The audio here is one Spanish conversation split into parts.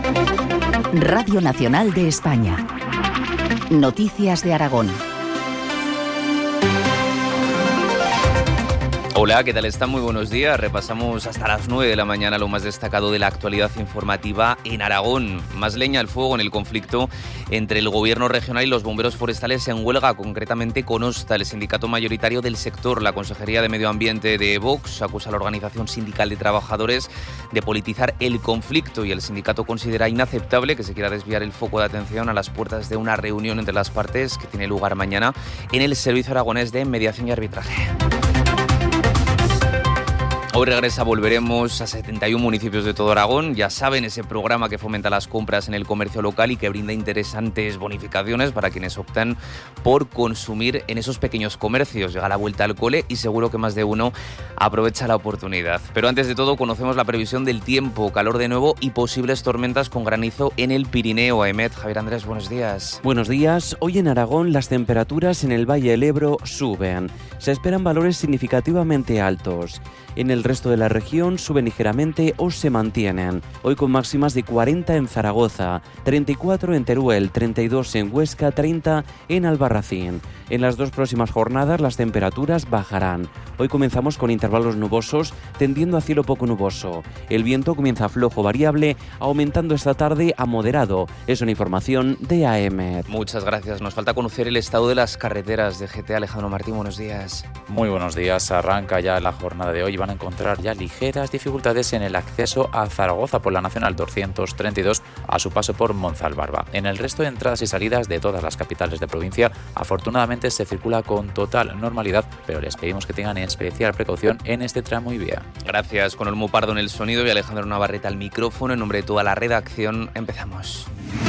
Radio Nacional de España. Noticias de Aragón. Hola, ¿qué tal están? Muy buenos días. Repasamos hasta las 9 de la mañana lo más destacado de la actualidad informativa en Aragón. Más leña al fuego en el conflicto entre el gobierno regional y los bomberos forestales en huelga, concretamente con OSTA, el sindicato mayoritario del sector. La Consejería de Medio Ambiente de Vox acusa a la Organización Sindical de Trabajadores de politizar el conflicto y el sindicato considera inaceptable que se quiera desviar el foco de atención a las puertas de una reunión entre las partes que tiene lugar mañana en el Servicio Aragonés de Mediación y Arbitraje. Hoy regresa Volveremos a 71 municipios de todo Aragón. Ya saben, ese programa que fomenta las compras en el comercio local y que brinda interesantes bonificaciones para quienes optan por consumir en esos pequeños comercios. Llega la vuelta al cole y seguro que más de uno aprovecha la oportunidad. Pero antes de todo, conocemos la previsión del tiempo. Calor de nuevo y posibles tormentas con granizo en el Pirineo. Aemet, Javier Andrés, buenos días. Buenos días. Hoy en Aragón las temperaturas en el Valle del Ebro suben. Se esperan valores significativamente altos. En el resto de la región suben ligeramente o se mantienen. Hoy con máximas de 40 en Zaragoza, 34 en Teruel, 32 en Huesca, 30 en Albarracín. En las dos próximas jornadas las temperaturas bajarán. Hoy comenzamos con intervalos nubosos, tendiendo a cielo poco nuboso. El viento comienza flojo variable, aumentando esta tarde a moderado. Es una información de AEMET. Muchas gracias. Nos falta conocer el estado de las carreteras de GT. Alejandro Martín, buenos días. Muy buenos días. Arranca ya la jornada de hoy. Van a encontrar ya ligeras dificultades en el acceso a Zaragoza por la Nacional 232 a su paso por Monzalbarba. En el resto de entradas y salidas de todas las capitales de provincia, afortunadamente se circula con total normalidad, pero les pedimos que tengan especial precaución en este tramo y vía. Gracias. Con Olmo Pardo en el sonido y Alejandro Navarrete al micrófono. En nombre de toda la redacción, empezamos.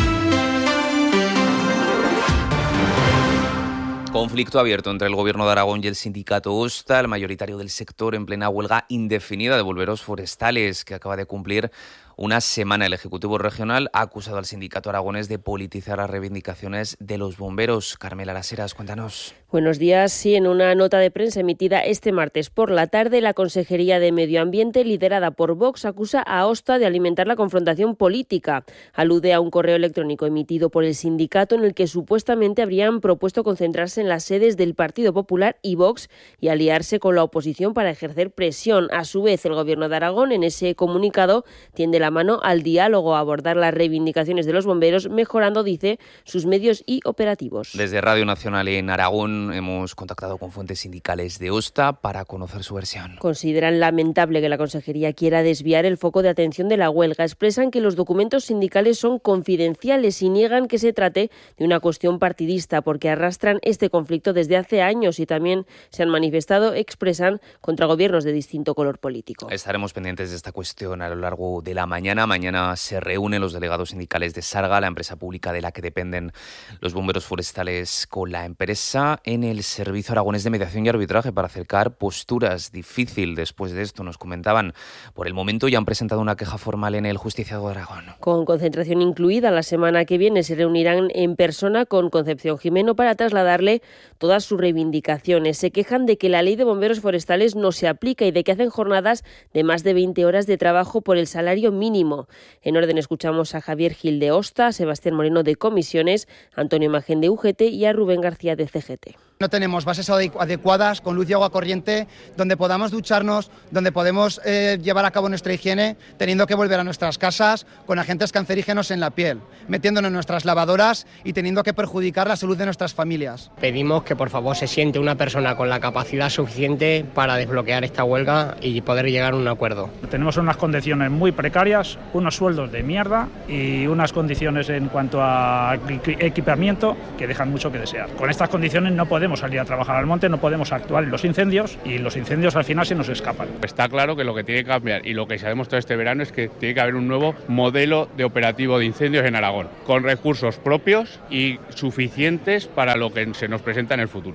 Conflicto abierto entre el Gobierno de Aragón y el sindicato OSTA, el mayoritario del sector, en plena huelga indefinida de bomberos forestales, que acaba de cumplir una semana. El Ejecutivo Regional ha acusado al sindicato aragonés de politizar las reivindicaciones de los bomberos. Carmela Las Heras, cuéntanos. Buenos días. Sí, en una nota de prensa emitida este martes por la tarde, la Consejería de Medio Ambiente, liderada por Vox, acusa a OSTA de alimentar la confrontación política. Alude a un correo electrónico emitido por el sindicato en el que supuestamente habrían propuesto concentrarse en las sedes del Partido Popular y Vox y aliarse con la oposición para ejercer presión. A su vez, el Gobierno de Aragón, en ese comunicado, tiende la mano al diálogo, a abordar las reivindicaciones de los bomberos, mejorando, dice, sus medios y operativos. Desde Radio Nacional en Aragón hemos contactado con fuentes sindicales de OSTA para conocer su versión. Consideran lamentable que la Consejería quiera desviar el foco de atención de la huelga. Expresan que los documentos sindicales son confidenciales y niegan que se trate de una cuestión partidista, porque arrastran este conflicto desde hace años y también se han manifestado, expresan, contra gobiernos de distinto color político. Estaremos pendientes de esta cuestión a lo largo de la mañana. Mañana se reúnen los delegados sindicales de Sarga, la empresa pública de la que dependen los bomberos forestales, con la empresa en el Servicio Aragonés de Mediación y Arbitraje para acercar posturas. Difícil después de esto, nos comentaban. Por el momento ya han presentado una queja formal en el Justiciado de Aragón. Con concentración incluida, la semana que viene se reunirán en persona con Concepción Jimeno para trasladarle todas sus reivindicaciones. Se quejan de que la ley de bomberos forestales no se aplica y de que hacen jornadas de más de 20 horas de trabajo por el salario mínimo. En orden escuchamos a Javier Gil de OSTA, a Sebastián Moreno de Comisiones, a Antonio Magén de UGT y a Rubén García de CGT. No tenemos bases adecuadas con luz y agua corriente donde podamos ducharnos, donde podemos llevar a cabo nuestra higiene, teniendo que volver a nuestras casas con agentes cancerígenos en la piel, metiéndonos en nuestras lavadoras y teniendo que perjudicar la salud de nuestras familias. Pedimos que por favor se siente una persona con la capacidad suficiente para desbloquear esta huelga y poder llegar a un acuerdo. Tenemos unas condiciones muy precarias, unos sueldos de mierda y unas condiciones en cuanto a equipamiento que dejan mucho que desear. Con estas condiciones no podemos salir a trabajar al monte, no podemos actuar en los incendios y los incendios al final se nos escapan. Está claro que lo que tiene que cambiar y lo que se ha demostrado este verano es que tiene que haber un nuevo modelo de operativo de incendios en Aragón, con recursos propios y suficientes para lo que se nos presenta en el futuro.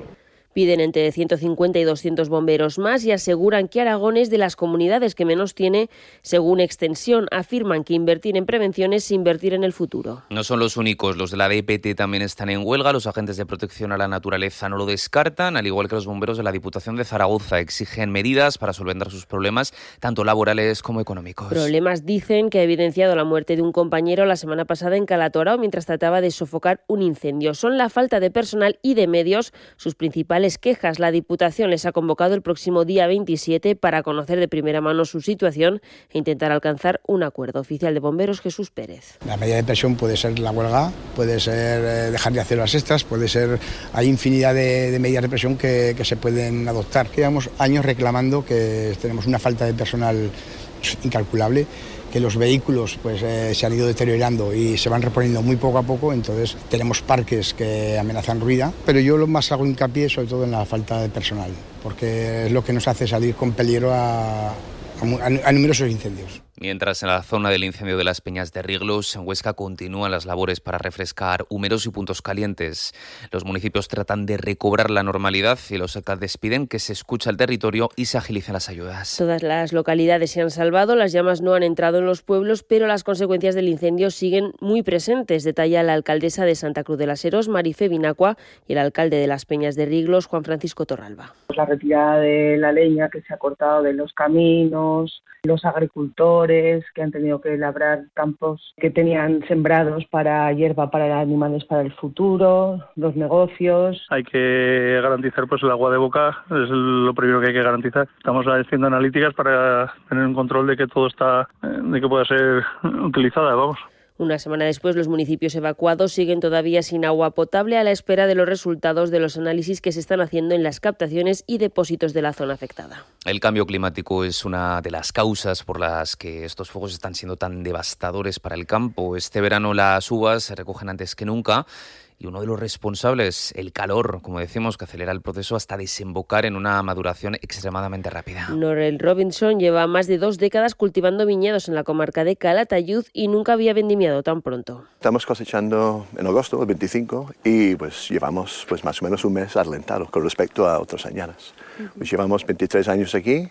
Piden entre 150 y 200 bomberos más y aseguran que Aragón es de las comunidades que menos tiene según extensión. Afirman que invertir en prevención es invertir en el futuro. No son los únicos, los de la DPT también están en huelga. Los agentes de protección a la naturaleza no lo descartan, al igual que los bomberos de la Diputación de Zaragoza. Exigen medidas para solventar sus problemas, tanto laborales como económicos. Problemas, dicen, que ha evidenciado la muerte de un compañero la semana pasada en Calatorao mientras trataba de sofocar un incendio. Son la falta de personal y de medios sus principales quejas. La Diputación les ha convocado el próximo día 27 para conocer de primera mano su situación e intentar alcanzar un acuerdo. Oficial de Bomberos, Jesús Pérez. La medida de presión puede ser la huelga, puede ser dejar de hacer las extras, puede ser... Hay infinidad de medidas de presión que se pueden adoptar. Llevamos años reclamando que tenemos una falta de personal incalculable, que los vehículos se han ido deteriorando y se van reponiendo muy poco a poco, entonces tenemos parques que amenazan ruina, pero yo lo más hago hincapié sobre todo en la falta de personal, porque es lo que nos hace salir con peligro a numerosos incendios. Mientras en la zona del incendio de las Peñas de Riglos, en Huesca, continúan las labores para refrescar húmeros y puntos calientes. Los municipios tratan de recobrar la normalidad y los alcaldes piden que se escuche al territorio y se agilicen las ayudas. Todas las localidades se han salvado, las llamas no han entrado en los pueblos, pero las consecuencias del incendio siguen muy presentes, detalla la alcaldesa de Santa Cruz de las Heros, Marife Binacua, y el alcalde de las Peñas de Riglos, Juan Francisco Torralba. La retirada de la leña que se ha cortado de los caminos, los agricultores que han tenido que labrar campos que tenían sembrados para hierba para animales para el futuro, los negocios. Hay que garantizar el agua de boca, es lo primero que hay que garantizar. Estamos haciendo analíticas para tener un control de que todo está, de que pueda ser utilizada, vamos. Una semana después, los municipios evacuados siguen todavía sin agua potable a la espera de los resultados de los análisis que se están haciendo en las captaciones y depósitos de la zona afectada. El cambio climático es una de las causas por las que estos fuegos están siendo tan devastadores para el campo. Este verano las uvas se recogen antes que nunca. Y uno de los responsables, el calor, como decimos, que acelera el proceso hasta desembocar en una maduración extremadamente rápida. Norel Robinson lleva más de 2 décadas cultivando viñedos en la comarca de Calatayud y nunca había vendimiado tan pronto. Estamos cosechando en agosto, el 25, y llevamos más o menos un mes adelantado con respecto a otras añadas. Llevamos 23 años aquí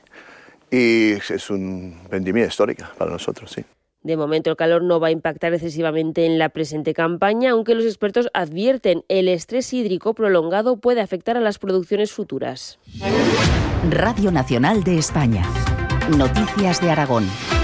y es una vendimia histórica para nosotros, sí. De momento el calor no va a impactar excesivamente en la presente campaña, aunque los expertos advierten el estrés hídrico prolongado puede afectar a las producciones futuras. Radio Nacional de España. Noticias de Aragón.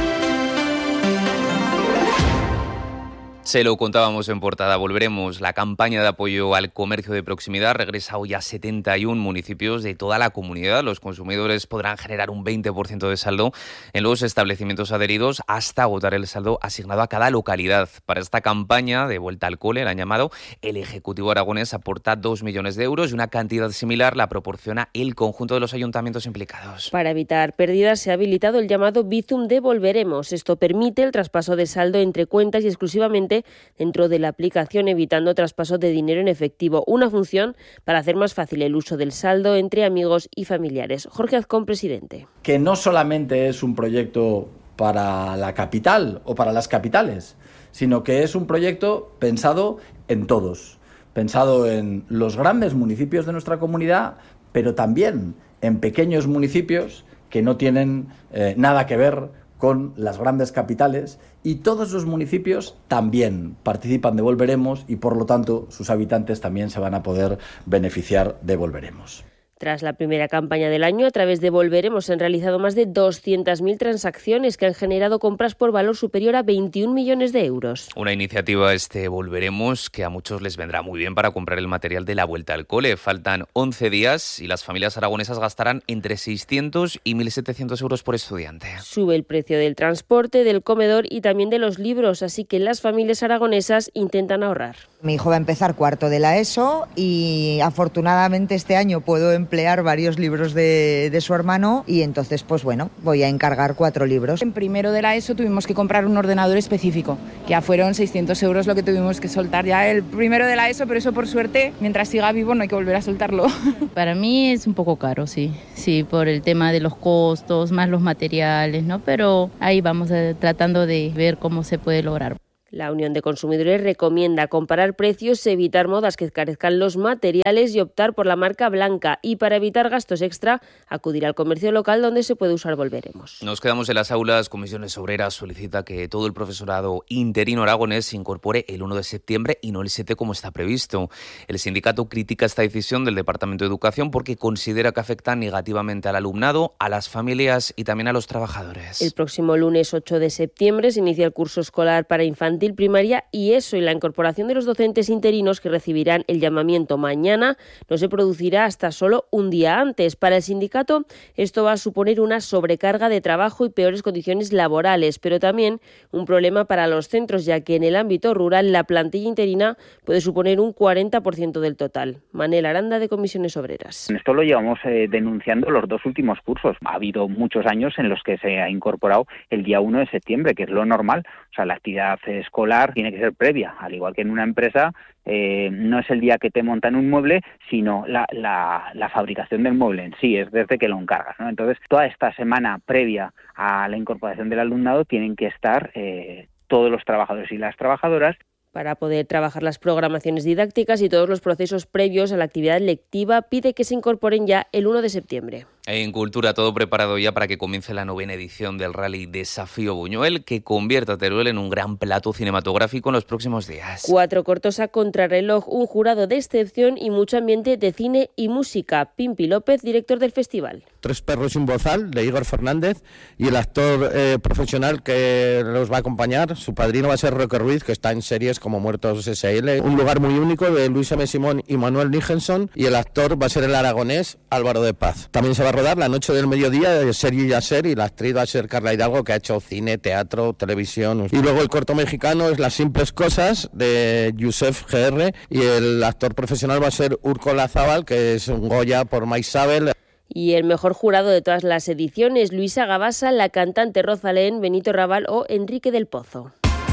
Se lo contábamos en portada, volveremos. La campaña de apoyo al comercio de proximidad regresa hoy a 71 municipios de toda la comunidad. Los consumidores podrán generar un 20% de saldo en los establecimientos adheridos hasta agotar el saldo asignado a cada localidad. Para esta campaña de vuelta al cole, la han llamado, el Ejecutivo aragonés aporta 2 millones de euros y una cantidad similar la proporciona el conjunto de los ayuntamientos implicados. Para evitar pérdidas se ha habilitado el llamado Bizum de Volveremos. Esto permite el traspaso de saldo entre cuentas y exclusivamente dentro de la aplicación, evitando traspaso de dinero en efectivo. Una función para hacer más fácil el uso del saldo entre amigos y familiares. Jorge Azcón, presidente. Que no solamente es un proyecto para la capital o para las capitales, sino que es un proyecto pensado en todos. Pensado en los grandes municipios de nuestra comunidad, pero también en pequeños municipios que no tienen nada que ver con las grandes capitales, y todos los municipios también participan de Volveremos y por lo tanto sus habitantes también se van a poder beneficiar de Volveremos. Tras la primera campaña del año, a través de Volveremos se han realizado más de 200.000 transacciones que han generado compras por valor superior a 21 millones de euros. Una iniciativa, Volveremos, que a muchos les vendrá muy bien para comprar el material de la vuelta al cole. Faltan 11 días y las familias aragonesas gastarán entre 600 y 1.700 euros por estudiante. Sube el precio del transporte, del comedor y también de los libros, así que las familias aragonesas intentan ahorrar. Mi hijo va a empezar cuarto de la ESO y afortunadamente este año puedo emplear varios libros de su hermano y entonces voy a encargar 4 libros. En primero de la ESO tuvimos que comprar un ordenador específico, ya fueron 600 euros lo que tuvimos que soltar ya el primero de la ESO, pero eso por suerte, mientras siga vivo no hay que volver a soltarlo. Para mí es un poco caro, sí, por el tema de los costos, más los materiales, ¿no? Pero ahí vamos tratando de ver cómo se puede lograr. La Unión de Consumidores recomienda comparar precios, evitar modas que encarezcan los materiales y optar por la marca blanca. Y para evitar gastos extra, acudir al comercio local donde se puede usar Volveremos. Nos quedamos en las aulas. Comisiones Obreras solicita que todo el profesorado interino aragonés se incorpore el 1 de septiembre y no el 7 como está previsto. El sindicato critica esta decisión del Departamento de Educación porque considera que afecta negativamente al alumnado, a las familias y también a los trabajadores. El próximo lunes 8 de septiembre se inicia el curso escolar para infantil, primaria y ESO, y la incorporación de los docentes interinos que recibirán el llamamiento mañana no se producirá hasta solo un día antes. Para el sindicato esto va a suponer una sobrecarga de trabajo y peores condiciones laborales, pero también un problema para los centros, ya que en el ámbito rural la plantilla interina puede suponer un 40% del total. Manel Aranda, de Comisiones Obreras. Esto lo llevamos denunciando los 2 últimos cursos. Ha habido muchos años en los que se ha incorporado el día 1 de septiembre, que es lo normal. O sea, la actividad escolar tiene que ser previa, al igual que en una empresa. No es el día que te montan un mueble, sino la fabricación del mueble en sí, es desde que lo encargas, ¿no? Entonces, toda esta semana previa a la incorporación del alumnado tienen que estar todos los trabajadores y las trabajadoras para poder trabajar las programaciones didácticas y todos los procesos previos a la actividad lectiva. Pide que se incorporen ya el 1 de septiembre. En Cultura, todo preparado ya para que comience la 9ª edición del Rally Desafío Buñuel, que convierta a Teruel en un gran plato cinematográfico en los próximos días. 4 cortos a contrarreloj, un jurado de excepción y mucho ambiente de cine y música. Pimpi López, director del festival. 3 perros y un bozal, de Igor Fernández, y el actor profesional que los va a acompañar, su padrino va a ser Roque Ruiz, que está en series como Muertos S.L., un lugar muy único, de Luis M. Simón y Manuel Nicholson, y el actor va a ser el aragonés Álvaro de Paz. También se va a rodar La noche del mediodía de Sergi Yasser, y la actriz va a ser Carla Hidalgo, que ha hecho cine, teatro, televisión. Y luego el corto mexicano es Las simples cosas, de Yusef GR, y el actor profesional va a ser Urko Lazábal, que es un Goya por Maisabel. Y el mejor jurado de todas las ediciones, Luisa Gabasa, la cantante Rosalén, Benito Raval o Enrique del Pozo.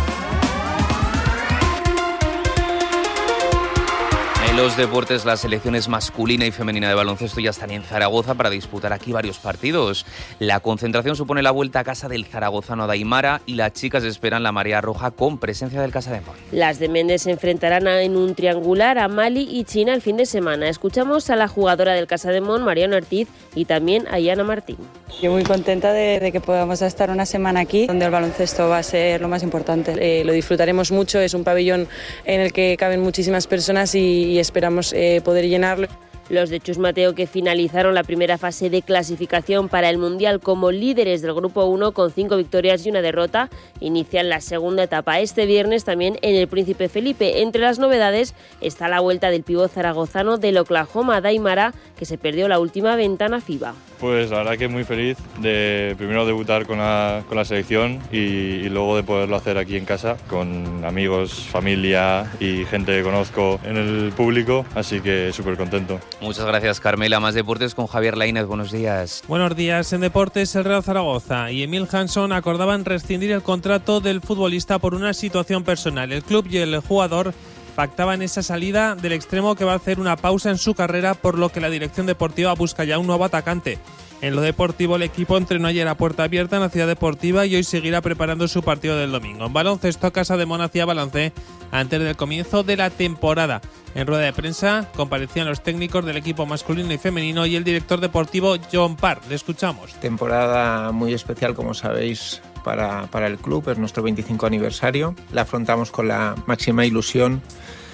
En los deportes, las selecciones masculina y femenina de baloncesto ya están en Zaragoza para disputar aquí varios partidos. La concentración supone la vuelta a casa del zaragozano Daimara y las chicas esperan la marea roja con presencia del Casademón. Las de Méndez se enfrentarán en un triangular a Mali y China el fin de semana. Escuchamos a la jugadora del Casademón, Mariano Ortiz, y también a Iana Martín. Yo muy contenta de que podamos estar una semana aquí, donde el baloncesto va a ser lo más importante. Lo disfrutaremos mucho, es un pabellón en el que caben muchísimas personas y esperamos poder llenarlo. Los de Chus Mateo, que finalizaron la primera fase de clasificación para el Mundial como líderes del Grupo 1 con 5 victorias y 1 derrota, inician la segunda etapa este viernes también en el Príncipe Felipe. Entre las novedades está la vuelta del pívot zaragozano del Oklahoma, Daimara, que se perdió la última ventana FIBA. Pues la verdad que muy feliz de primero debutar con la selección y luego de poderlo hacer aquí en casa con amigos, familia y gente que conozco en el público, así que súper contento. Muchas gracias, Carmela. Más deportes con Javier Lainez. Buenos días. Buenos días. En deportes, el Real Zaragoza y Emil Hansson acordaban rescindir el contrato del futbolista por una situación personal. El club y el jugador pactaban esa salida del extremo, que va a hacer una pausa en su carrera, por lo que la dirección deportiva busca ya un nuevo atacante. En lo deportivo, el equipo entrenó ayer a puerta abierta en la ciudad deportiva y hoy seguirá preparando su partido del domingo. En baloncesto, Casademón hacía balance antes del comienzo de la temporada. En rueda de prensa comparecían los técnicos del equipo masculino y femenino y el director deportivo John Parr. Le escuchamos. Temporada muy especial, como sabéis, para el club. Es nuestro 25 aniversario. La afrontamos con la máxima ilusión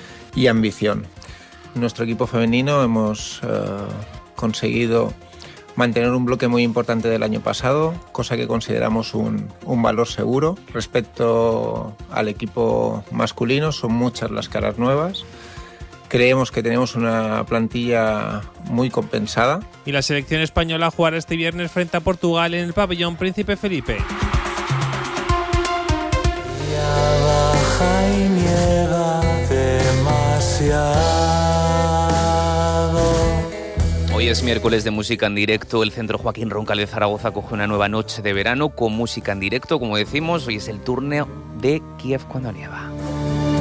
y ambición. Nuestro equipo femenino hemos conseguido mantener un bloque muy importante del año pasado, cosa que consideramos un valor seguro. Respecto al equipo masculino, son muchas las caras nuevas. Creemos que tenemos una plantilla muy compensada. Y la selección española jugará este viernes frente a Portugal en el pabellón Príncipe Felipe. Baja y niega demasiado. Hoy es miércoles de música en directo. El Centro Joaquín Roncal de Zaragoza coge una nueva noche de verano con música en directo. Como decimos, hoy es el turno de Kiev cuando nieva.